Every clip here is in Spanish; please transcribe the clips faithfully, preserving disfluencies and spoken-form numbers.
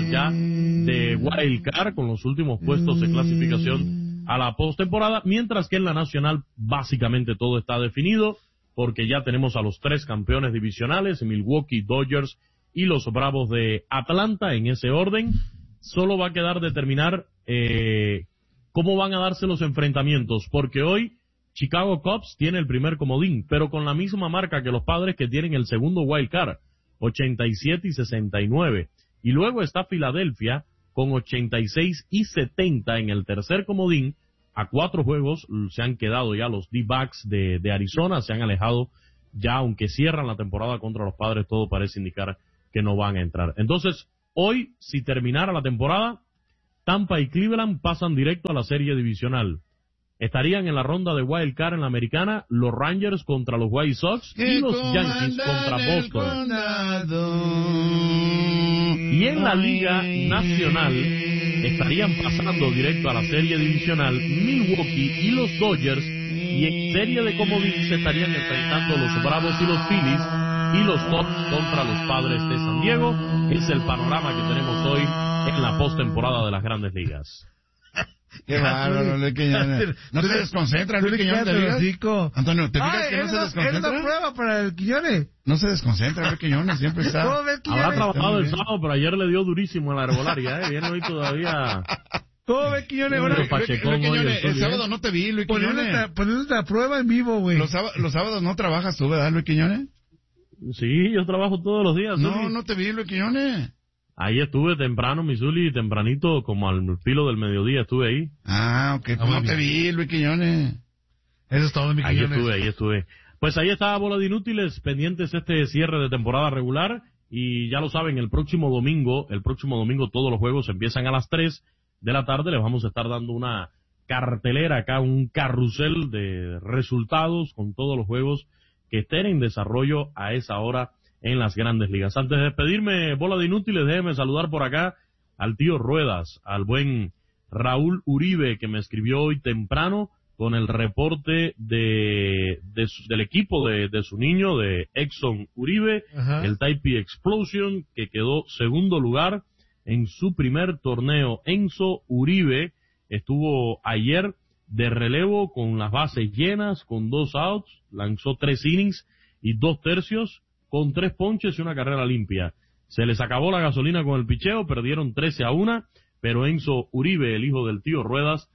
posibilidades ya de wild card con los últimos puestos de clasificación a la postemporada, mientras que en la nacional básicamente todo está definido, porque ya tenemos a los tres campeones divisionales, Milwaukee, Dodgers y los Bravos de Atlanta, en ese orden. Solo va a quedar determinar eh, cómo van a darse los enfrentamientos, porque hoy Chicago Cubs tiene el primer comodín, pero con la misma marca que los Padres, que tienen el segundo wild card, ochenta y siete y sesenta y nueve. Y luego está Filadelfia con ochenta y seis y setenta en el tercer comodín. A cuatro juegos se han quedado ya los D-backs de, de Arizona, se han alejado ya, aunque cierran la temporada contra los Padres, todo parece indicar que no van a entrar. Entonces, hoy, si terminara la temporada, Tampa y Cleveland pasan directo a la serie divisional. Estarían en la ronda de wild card en la americana los Rangers contra los White Sox y los Yankees contra Boston. Y en la Liga Nacional estarían pasando directo a la serie divisional Milwaukee y los Dodgers, y en serie de comodín se estarían enfrentando los Bravos y los Phillies y los Cubs contra los Padres de San Diego. Es el panorama que tenemos hoy en la postemporada de las Grandes Ligas. Qué bárbaro, Luis Quiñones. No se desconcentra, Luis Quiñones, ¿te fijas? Antonio, ¿te fijas que no se desconcentra? Es una prueba para el Quiñones. No se desconcentra, Luis Quiñones, siempre está. Habrá trabajado el sábado, pero ayer le dio durísimo a la herbolaria, ¿eh? Viene hoy todavía. ¿Cómo ves, Quiñones? Luis Quiñones, el sábado no te vi, Luis Quiñones. Poniendo la prueba en vivo, güey. Los, los sábados no trabajas tú, ¿verdad, Luis Quiñones? Sí, yo trabajo todos los días. No, Zuli. No te vi, Luis Quiñones. Ahí estuve temprano, Missouri, tempranito, como al filo del mediodía estuve ahí. Ah, ok, pues no te vi, Luis Quiñones. Eso es todo, mi Quiñones. Ahí estuve, ahí estuve. Pues ahí está Bola de Inútiles, pendientes este cierre de temporada regular, y ya lo saben, el próximo domingo, el próximo domingo todos los juegos empiezan a las tres de la tarde, les vamos a estar dando una cartelera acá, un carrusel de resultados con todos los juegos que estén en desarrollo a esa hora en las Grandes Ligas. Antes de despedirme, Bola de Inútiles, déjeme saludar por acá al tío Ruedas, al buen Raúl Uribe, que me escribió hoy temprano con el reporte de, de su, del equipo de, de su niño, de Exxon Uribe, Ajá. el Taipei Explosion, que quedó segundo lugar en su primer torneo. Enzo Uribe estuvo ayer de relevo con las bases llenas, con dos outs, lanzó tres innings y dos tercios, con tres ponches y una carrera limpia. Se les acabó la gasolina con el picheo, perdieron trece a uno, pero Enzo Uribe, el hijo del tío Ruedas,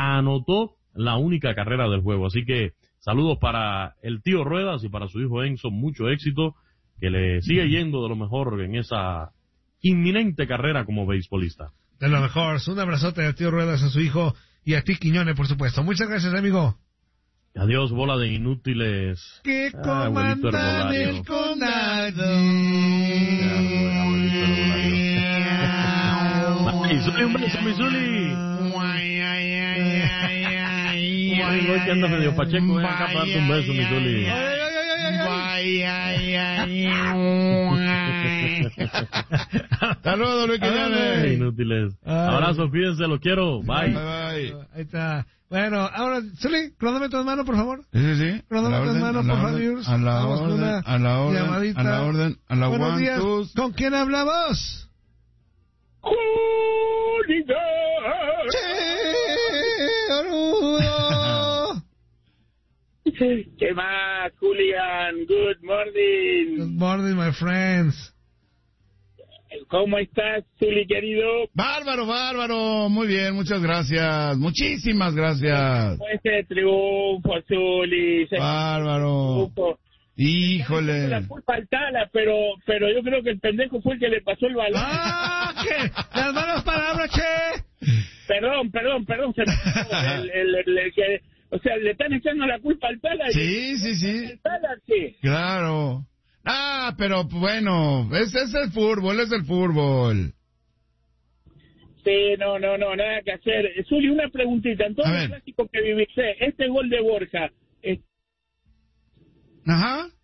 anotó la única carrera del juego. Así que saludos para el tío Ruedas y para su hijo Enzo, mucho éxito, que le sigue yendo de lo mejor en esa inminente carrera como beisbolista. De lo mejor. Un abrazote al tío Ruedas, a su hijo y a ti, Quiñones, por supuesto. Muchas gracias, amigo. Adiós, Bola de Inútiles. Que ah, comandan el condado. Zuli, un beso, mi Zuli. Hoy que anda medio pacheco, ven acá para darte un beso, mi Zuli. Saludos, Luis Quiñones. Inútiles. Abrazo, fíjense, los quiero. Bye. Bye, bye. Ahí está. Bueno, ahora, Zuli, cronómetro en mano, por favor. Sí, sí, sí. Cronómetro en mano, por favor. A la orden, a la orden, llamadita. a la orden, a la Buenos one, días. two. ¿Con quién hablamos? ¡Julián! ¿Qué más, Julián? Good morning. Good morning, my friends. ¿Cómo estás, Zuli, querido? Bárbaro, bárbaro. Muy bien, muchas gracias. Muchísimas gracias. Ese triunfo, Zuli. Bárbaro. Triunfo. Híjole. La culpa al Tala, pero, pero yo creo que el pendejo fue el que le pasó el balón. ¡Ah! ¿Qué? ¡Las malas palabras, che! Perdón, perdón, perdón. Se el, el, el, el que, o sea, le están echando la culpa al Tala. Sí, sí, sí. ¿El Tala, sí? Claro. Ah, pero bueno, ese es el fútbol, es el fútbol. Sí, no, no, no, nada que hacer. Zuli, una preguntita. En todo el clásico que viviste, este gol de Borja... Es... Ajá.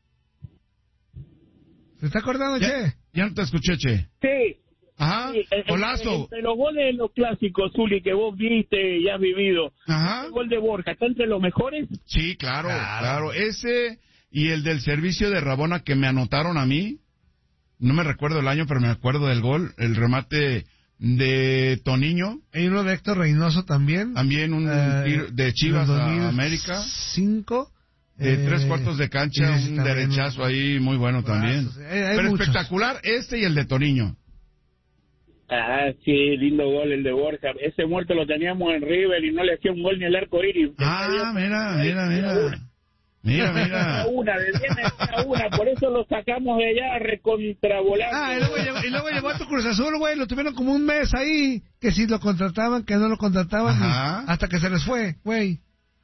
¿Se está acordando, ya, Che? Ya no te escuché, Che. Sí. Ajá. Sí, el, golazo. Entre los goles de los clásicos, Zuli, que vos viste y has vivido. Ajá. ¿El gol de Borja está entre los mejores? Sí, claro, claro, claro. Ese y el del servicio de Rabona que me anotaron a mí. No me recuerdo el año, pero me acuerdo del gol. El remate de Toniño. Hay uno de Héctor Reynoso también. También un eh, tiro de Chivas a América. Cinco. De eh, tres cuartos de cancha, sí, un derechazo ahí muy bueno brazos, también. Hay, hay Pero muchos. Espectacular este y el de Toniño. Ah, sí, lindo gol el de Borja. Ese muerto lo teníamos en River y no le hacía un gol ni el arco iris. Ah, mira, mira, mira. Mira, mira. Una, de diez a una, por eso lo sacamos de allá recontravolando. Ah, y luego, llegó, y luego llegó a tu Cruz Azul, güey, lo tuvieron como un mes ahí, que si lo contrataban, que no lo contrataban, y hasta que se les fue, güey.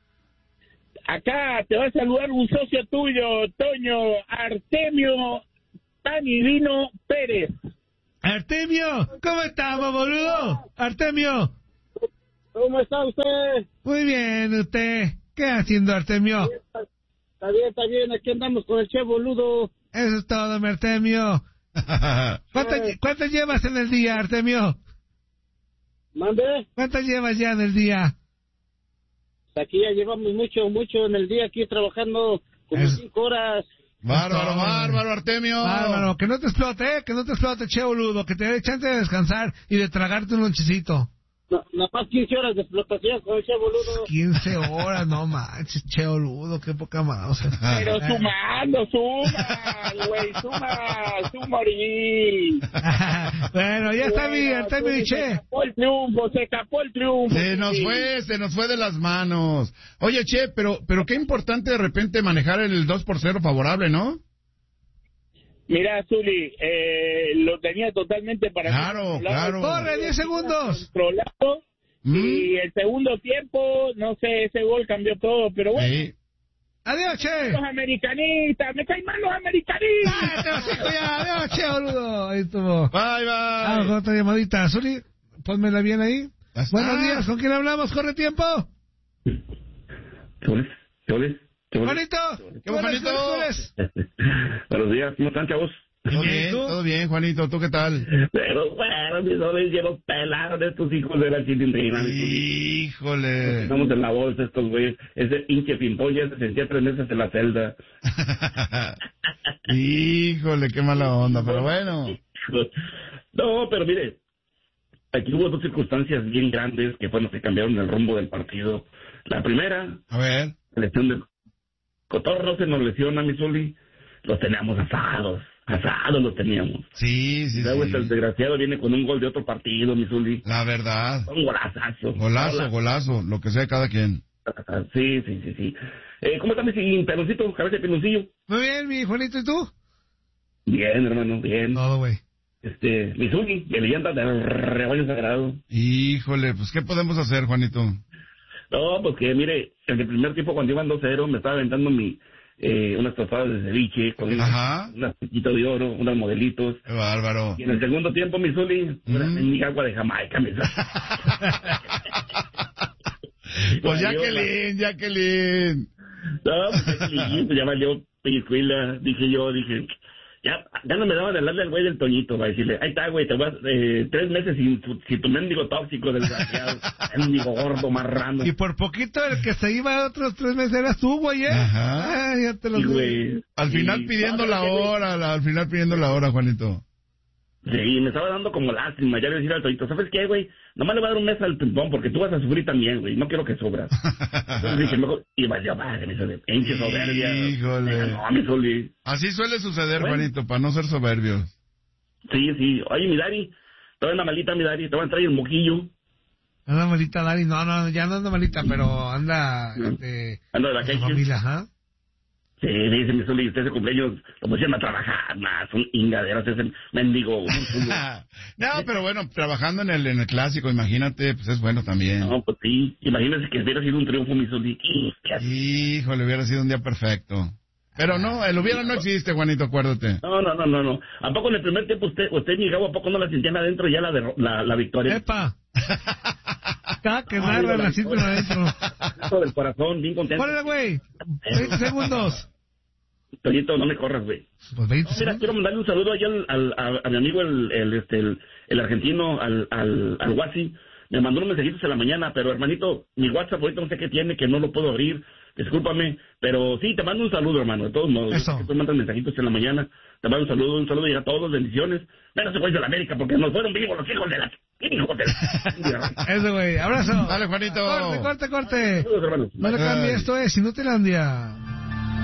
Acá te va a saludar un socio tuyo, Toño, Artemio Panivino Pérez. Artemio, ¿cómo estamos, boludo? Artemio. ¿Cómo está usted? Muy bien, ¿usted? ¿Qué haciendo, Artemio? Está bien, está bien, aquí andamos con el che boludo. Eso es todo, mi Artemio. ¿Cuántas, ¿Cuántas llevas en el día, Artemio? ¿Mande? ¿Cuántas llevas ya en el día? Aquí ya llevamos mucho, mucho en el día, aquí trabajando como es... cinco horas. Bárbaro, bárbaro, Artemio. Bárbaro, que no te explote, eh, que no te explote, che boludo, que te dé chance de descansar y de tragarte un lonchecito. No, nada más quince horas de explotación con el che boludo. quince horas, no manches, che boludo, qué poca más. O sea. Pero sumando, suma, güey, suma, suma orí. Bueno, ya está bien, está bien, che. Se escapó el triunfo, se escapó el triunfo. Se nos fue, se nos fue de las manos. Oye, che, pero, pero qué importante de repente manejar el dos por cero favorable, ¿no? Mira, Zuli, eh, lo tenía totalmente para... Claro, claro. ¡Corre, diez segundos! Controlado, ¿Mm? Y el segundo tiempo, no sé, ese gol cambió todo, pero bueno. Sí. ¡Adiós, che! Los americanistas, me caen mal los americanistas. ¡Ah, te vas, hijo, ya! ¡Adiós, che, boludo! Ahí estuvo. Bye, bye. Vamos con otra llamadita. Zuli, pónmela bien ahí. Buenos días, ¿con quién hablamos? ¿Corre tiempo? ¿Choles? ¿Choles? Juanito, ¿qué Juanito? Buenos días, ¿cómo están, chavos? Todo bien, todo bien, Juanito, ¿tú qué tal? Pero bueno, mis soles llenos pelados de estos hijos de la chilindrina. Híjole. Estamos en la bolsa estos güeyes. Ese hinche pimpón ya se sentía tres meses en la celda. Híjole, qué mala onda, pero bueno. No, pero mire, aquí hubo dos circunstancias bien grandes que fueron que cambiaron el rumbo del partido. La primera, a ver, la lesión de Cotorro se nos lesiona, mi Zuli. Los teníamos asados, asados los teníamos. Sí, sí, Luego sí. este desgraciado viene con un gol de otro partido, mi Zuli. La verdad. Un golazazo. Golazo, Hola. golazo, lo que sea cada quien. Sí, sí, sí, sí. Eh, ¿Cómo está mi peloncito, cabeza de peloncillo? Muy bien, mi Juanito, ¿y tú? Bien, hermano, bien. Todo, güey. Este, mi Zuli, el leyenda del rebaño sagrado. Híjole, pues, ¿qué podemos hacer, Juanito? No, pues que, mire, en el primer tiempo cuando iban dos cero me estaba aventando mi eh, unas tostadas de ceviche con unas piquitas de oro, unos modelitos. Qué bárbaro. Y en el segundo tiempo, mi Zuli, mm. una mi agua de Jamaica, mi Pues Jacqueline, Jacqueline. No, pues Jacqueline, pues ya valió pellizcuila, dije yo, dije... Ya, ya no me daban de hablarle al güey del Toñito, va a decirle, ahí está, güey, te vas eh, tres meses sin tu, sin tu mendigo tóxico, desgraciado, mendigo gordo, marrano. Y por poquito el que se iba otros tres meses eras tú, güey, ¿eh? Ajá. Ah, ya te lo sí, sé. Güey. Al final sí. pidiendo no, la hora, la, al final pidiendo la hora, Juanito. Sí, me estaba dando como lástima, ya le decía al Toñito, ¿sabes qué, güey? Nomás le voy a dar un mes al ping-pong porque tú vas a sufrir también, güey, no quiero que sobras. Entonces dije, mejor, y vaya, madre, me de pinche soberbia. Híjole. No, mi Zuli. Así suele suceder, bueno. Juanito, para no ser soberbios. Sí, sí. Oye, mi Dari, te anda malita, mi Dari, te van a traer el mojillo. Anda malita, Dari, no, no, ya no anda malita, pero anda... Este, anda de la calle. familia, ajá. Sí, dice mi Zuli, usted ese cumpleaños lo pusieron a trabajar, más, un ingaderos, ese mendigo. No, pero bueno, trabajando en el en el clásico, imagínate, pues es bueno también. No, pues sí, imagínese que hubiera sido un triunfo, mi Zuli. Híjole, hubiera sido un día perfecto. Pero no, el hubiera no existe, Juanito, acuérdate. No, no, no, no, no. ¿A poco en el primer tiempo usted, usted ni Gabo, a poco no la sentían adentro ya la, de, la, la victoria? ¡Epa! Acá que narra la sienten adentro. Del corazón, bien contento. ¡Córrele, güey! veinte segundos. Toñito, no me corras, güey. Pues veinte no, mira, quiero mandarle un saludo allá al, al, a, a mi amigo, el, el, este, el, el argentino, al, al, al Guasi. Me mandó unos mensajitos en la mañana, pero hermanito, mi WhatsApp ahorita no sé qué tiene, que no lo puedo abrir. Discúlpame, pero sí, te mando un saludo, hermano, de todos modos. Eso. Tú mandas mensajitos en la mañana, te mando un saludo, un saludo y a todos, bendiciones. Menos se fue de la América, porque nos fueron vivos los hijos de la Eso, güey. Abrazo. Dale, Juanito. Corte, corte, corte. No le cambie, esto es Inutilandia.